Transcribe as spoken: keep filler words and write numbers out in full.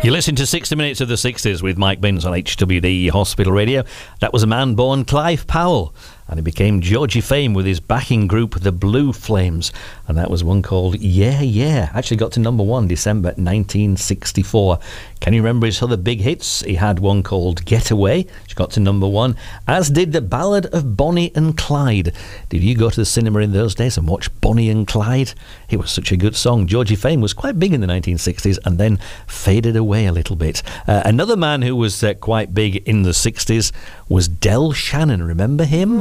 You listen to sixty minutes of the sixties with Mike Binns on H W D Hospital Radio. That was a man born Clive Powell, and he became Georgie fame with his backing group, the Blue Flames, and that was one called Yeah Yeah. Actually got to number one December nineteen sixty-four. Can you remember his other big hits? He had one called Getaway, which got to number one, as did the Ballad of Bonnie and Clyde. Did you go to the cinema in those days and watch Bonnie and Clyde? It was such a good song. Georgie fame was quite big in the nineteen sixties and then faded away a little bit. Uh, another man who was uh, quite big in the sixties was Del Shannon. Remember him?